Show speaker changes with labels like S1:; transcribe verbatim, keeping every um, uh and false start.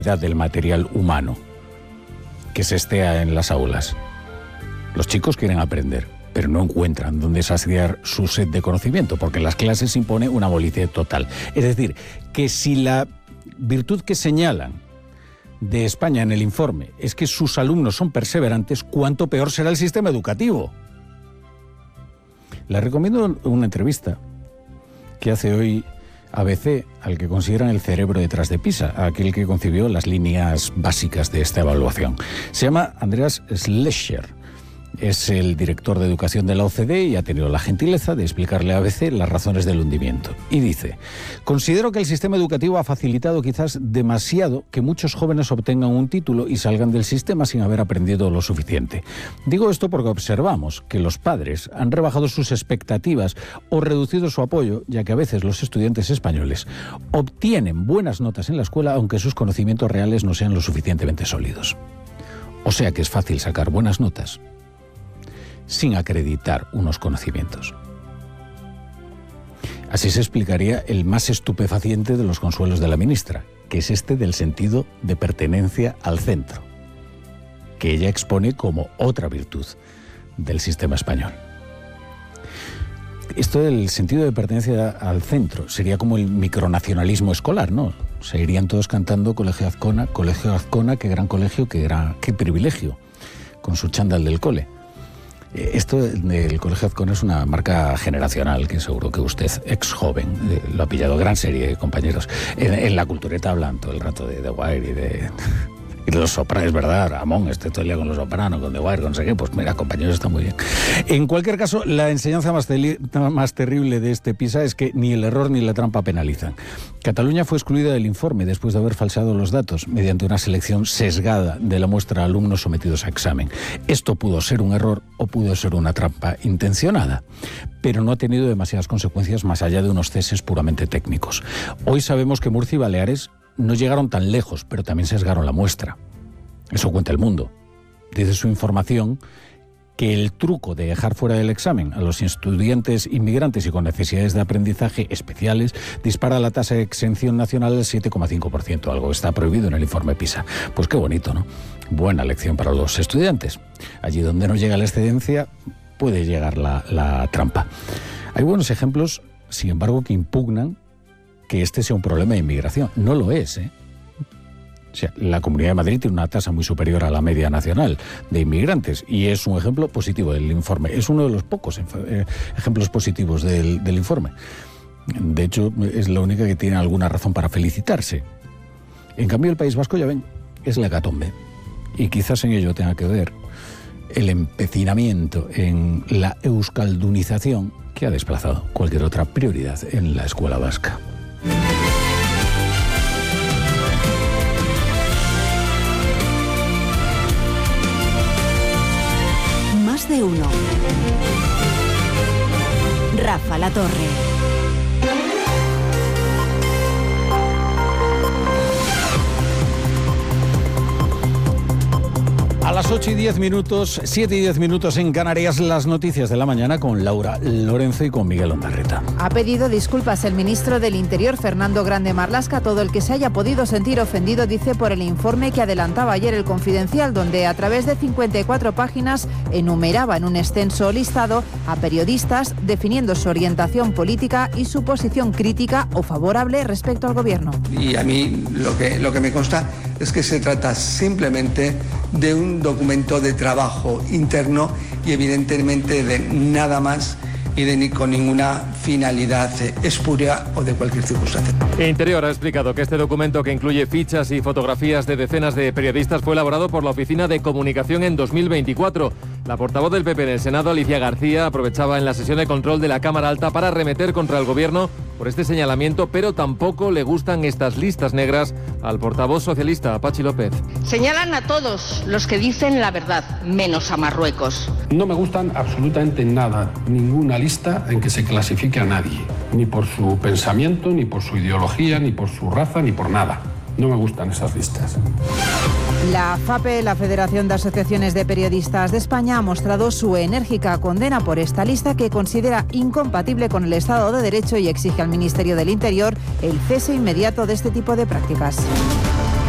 S1: del material humano que se estea en las aulas. Los chicos quieren aprender, pero no encuentran dónde saciar su sed de conocimiento, porque en las clases se impone una bolidez total. Es decir, que si la virtud que señalan de España en el informe es que sus alumnos son perseverantes, ¿cuánto peor será el sistema educativo? Les recomiendo una entrevista que hace hoy A B C al que consideran el cerebro detrás de PISA, aquel que concibió las líneas básicas de esta evaluación. Se llama Andreas Schleicher. Es el director de educación de la O C D E y ha tenido la gentileza de explicarle a A B C las razones del hundimiento. Y dice: considero que el sistema educativo ha facilitado quizás demasiado que muchos jóvenes obtengan un título y salgan del sistema sin haber aprendido lo suficiente. Digo esto porque observamos que los padres han rebajado sus expectativas o reducido su apoyo, ya que a veces los estudiantes españoles obtienen buenas notas en la escuela aunque sus conocimientos reales no sean lo suficientemente sólidos. O sea que es fácil sacar buenas notas sin acreditar unos conocimientos. Así se explicaría el más estupefaciente de los consuelos de la ministra, que es este del sentido de pertenencia al centro, que ella expone como otra virtud del sistema español. Esto del sentido de pertenencia al centro sería como el micronacionalismo escolar, ¿no? Se irían todos cantando Colegio Azcona, Colegio Azcona, qué gran colegio, qué, gran, qué privilegio, con su chándal del cole. Esto del Colegio Azcona es una marca generacional que seguro que usted, ex joven, eh, lo ha pillado. Gran serie, compañeros. En, en la cultureta hablan todo el rato de The Wire y de... Y de los Sopranos, es verdad, Ramón, este todo el día con los Sopranos, con The Wire, con sé qué, pues mira, compañeros, está muy bien. En cualquier caso, la enseñanza más, teli- más terrible de este PISA es que ni el error ni la trampa penalizan. Cataluña fue excluida del informe después de haber falseado los datos mediante una selección sesgada de la muestra de alumnos sometidos a examen. Esto pudo ser un error o pudo ser una trampa intencionada, pero no ha tenido demasiadas consecuencias más allá de unos ceses puramente técnicos. Hoy sabemos que Murcia y Baleares no llegaron tan lejos, pero también sesgaron la muestra. Eso cuenta El Mundo. Dice su información que el truco de dejar fuera del examen a los estudiantes inmigrantes y con necesidades de aprendizaje especiales dispara la tasa de exención nacional al siete coma cinco por ciento, algo que está prohibido en el informe PISA. Pues qué bonito, ¿no? Buena lección para los estudiantes. Allí donde no llega la excedencia, puede llegar la, la trampa. Hay buenos ejemplos, sin embargo, que impugnan que este sea un problema de inmigración. No lo es, ¿eh? O sea, la Comunidad de Madrid tiene una tasa muy superior a la media nacional de inmigrantes y es un ejemplo positivo del informe. Es uno de los pocos eh, ejemplos positivos del, del informe. De hecho, es la única que tiene alguna razón para felicitarse. En cambio, el País Vasco, ya ven, es la hecatombe. Y quizás en ello tenga que ver el empecinamiento en la euskaldunización que ha desplazado cualquier otra prioridad en la escuela vasca.
S2: Más de uno. Rafa La Torre.
S1: A las ocho y diez minutos, siete y diez minutos en Canarias, las noticias de la mañana con Laura Lorenzo y con Miguel Ondarreta.
S3: Ha pedido disculpas el ministro del Interior, Fernando Grande Marlaska, a todo el que se haya podido sentir ofendido, dice, por el informe que adelantaba ayer el Confidencial, donde a través de cincuenta y cuatro páginas enumeraba en un extenso listado a periodistas definiendo su orientación política y su posición crítica o favorable respecto al gobierno.
S4: Y a mí lo que, lo que me consta es que se trata simplemente de un documento de trabajo interno y evidentemente de nada más y de ni con ninguna finalidad espuria o de cualquier circunstancia.
S5: Interior ha explicado que este documento, que incluye fichas y fotografías de decenas de periodistas, fue elaborado por la Oficina de Comunicación en dos mil veinticuatro. La portavoz del P P en el Senado, Alicia García, aprovechaba en la sesión de control de la Cámara Alta para arremeter contra el Gobierno por este señalamiento, pero tampoco le gustan estas listas negras al portavoz socialista, Pachi López.
S6: Señalan a todos los que dicen la verdad, menos a Marruecos.
S7: No me gustan absolutamente nada, ninguna lista en que se clasifique a nadie, ni por su pensamiento, ni por su ideología, ni por su raza, ni por nada. No me gustan esas listas.
S3: La FAPE, la Federación de Asociaciones de Periodistas de España, ha mostrado su enérgica condena por esta lista, que considera incompatible con el Estado de Derecho y exige al Ministerio del Interior el cese inmediato de este tipo de prácticas.